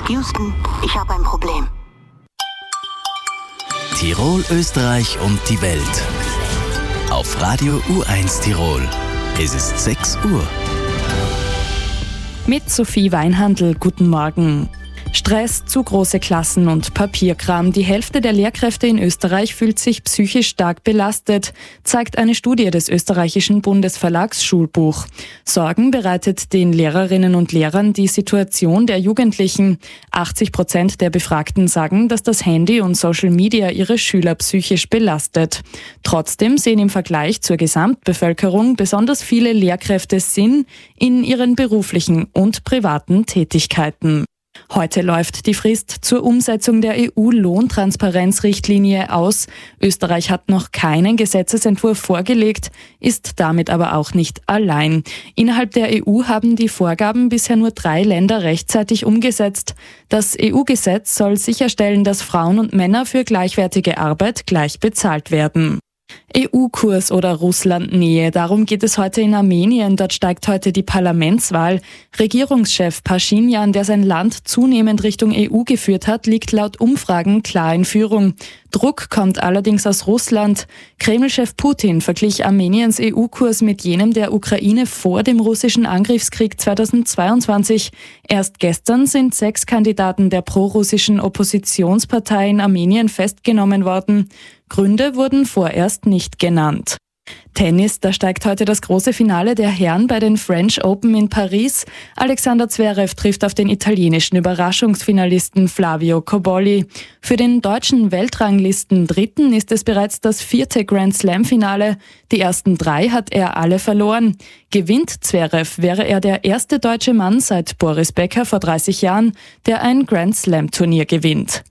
Houston, ich habe ein Problem. Tirol, Österreich und die Welt. Auf Radio U1 Tirol. Es ist 6 Uhr. Mit Sophie Weinhandl, guten Morgen. Stress, zu große Klassen und Papierkram. Die Hälfte der Lehrkräfte in Österreich fühlt sich psychisch stark belastet, zeigt eine Studie des österreichischen Bundesverlags Schulbuch. Sorgen bereitet den Lehrerinnen und Lehrern die Situation der Jugendlichen. 80% der Befragten sagen, dass das Handy und Social Media ihre Schüler psychisch belastet. Trotzdem sehen im Vergleich zur Gesamtbevölkerung besonders viele Lehrkräfte Sinn in ihren beruflichen und privaten Tätigkeiten. Heute läuft die Frist zur Umsetzung der EU-Lohntransparenzrichtlinie aus. Österreich hat noch keinen Gesetzesentwurf vorgelegt, ist damit aber auch nicht allein. Innerhalb der EU haben die Vorgaben bisher nur 3 Länder rechtzeitig umgesetzt. Das EU-Gesetz soll sicherstellen, dass Frauen und Männer für gleichwertige Arbeit gleich bezahlt werden. EU-Kurs oder Russland-Nähe, darum geht es heute in Armenien. Dort steigt heute die Parlamentswahl. Regierungschef Paschinjan, der sein Land zunehmend Richtung EU geführt hat, liegt laut Umfragen klar in Führung. Druck kommt allerdings aus Russland. Kreml-Chef Putin verglich Armeniens EU-Kurs mit jenem der Ukraine vor dem russischen Angriffskrieg 2022. Erst gestern sind 6 Kandidaten der prorussischen Oppositionspartei in Armenien festgenommen worden. Gründe wurden vorerst nicht genannt. Tennis, da steigt heute das große Finale der Herren bei den French Open in Paris. Alexander Zverev trifft auf den italienischen Überraschungsfinalisten Flavio Cobolli. Für den deutschen Weltranglisten-Dritten ist es bereits das 4. Grand-Slam-Finale. Die ersten 3 hat er alle verloren. Gewinnt Zverev, wäre er der erste deutsche Mann seit Boris Becker vor 30 Jahren, der ein Grand-Slam-Turnier gewinnt.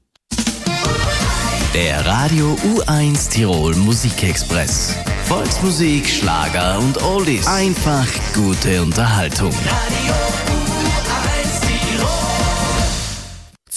Der Radio U1 Tirol Musikexpress. Volksmusik, Schlager und Oldies. Einfach gute Unterhaltung. Radio